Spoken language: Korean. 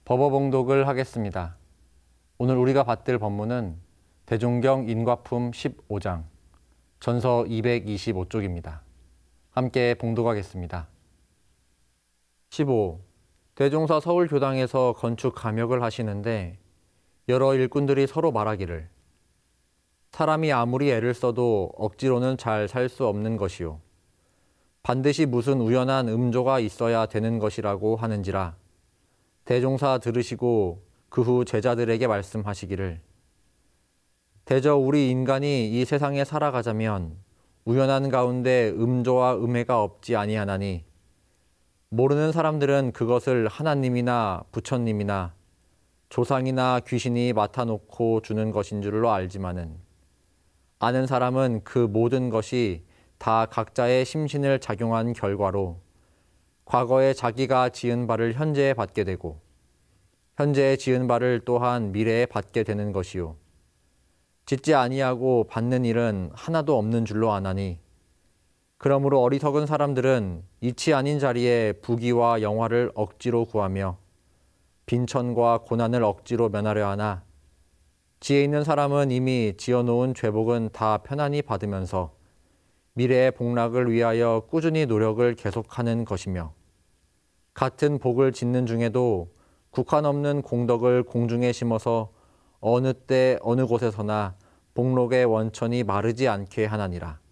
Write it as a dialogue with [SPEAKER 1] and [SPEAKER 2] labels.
[SPEAKER 1] 법어봉독을 하겠습니다. 오늘 우리가 받들 법문은 대종경 인과품 15장, 전서 225쪽입니다. 함께 봉독하겠습니다. 15. 대종사 서울교당에서 건축 감역을 하시는데 여러 일꾼들이 서로 말하기를 사람이 아무리 애를 써도 억지로는 잘 살 수 없는 것이요. 반드시 무슨 우연한 음조가 있어야 되는 것이라고 하는지라 대종사 들으시고 그 후 제자들에게 말씀하시기를 대저 우리 인간이 이 세상에 살아가자면 우연한 가운데 음조와 음해가 없지 아니하나니 모르는 사람들은 그것을 하나님이나 부처님이나 조상이나 귀신이 맡아놓고 주는 것인 줄로 알지만은 아는 사람은 그 모든 것이 다 각자의 심신을 작용한 결과로 과거에 자기가 지은 바를 현재에 받게 되고 현재에 지은 바를 또한 미래에 받게 되는 것이요. 짓지 아니하고 받는 일은 하나도 없는 줄로 아나니 그러므로 어리석은 사람들은 이치 아닌 자리에 부귀와 영화를 억지로 구하며 빈천과 고난을 억지로 면하려 하나 지혜 있는 사람은 이미 지어놓은 죄복은 다 편안히 받으면서 미래의 복락을 위하여 꾸준히 노력을 계속하는 것이며 같은 복을 짓는 중에도 국한 없는 공덕을 공중에 심어서 어느 때 어느 곳에서나 복록의 원천이 마르지 않게 하나니라.